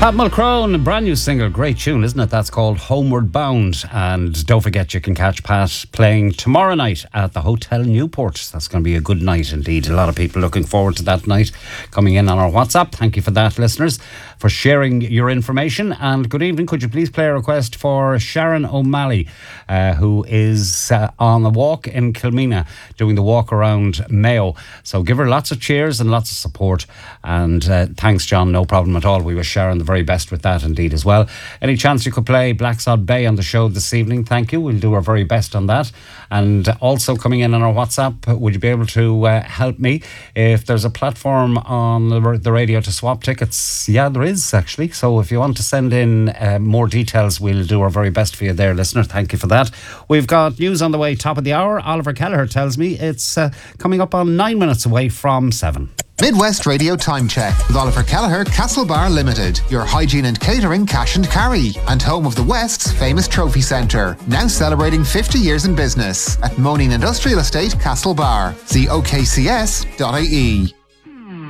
Pat Mulcrone, a brand new single, great tune, isn't it? That's called Homeward Bound. And don't forget, you can catch Pat playing tomorrow night at the Hotel Newport. That's going to be a good night indeed. A lot of people looking forward to that night coming in on our WhatsApp. Thank you for that, listeners, for sharing your information. And good evening. Could you please play a request for Sharon O'Malley, who is on a walk in Kilmena, doing the walk around Mayo. So give her lots of cheers and lots of support. And thanks, John. No problem at all. We wish Sharon the very best with that indeed as well. Any chance you could play Blacksod Bay on the show this evening? Thank you. We'll do our very best on that. And also coming in on our WhatsApp, would you be able to help me if there's a platform on the radio to swap tickets? Yeah, there is actually. So if you want to send in more details, we'll do our very best for you there, listener. Thank you for that. We've got news on the way, top of the hour. Oliver Kelleher tells me it's coming up on 9 minutes away from 7. Midwest Radio Time Check with Oliver Kelleher, Castlebar Limited, your hygiene and catering cash and carry, and home of the West's famous trophy centre, now celebrating 50 years in business at Moaning Industrial Estate, Castlebar. See okcs.ie.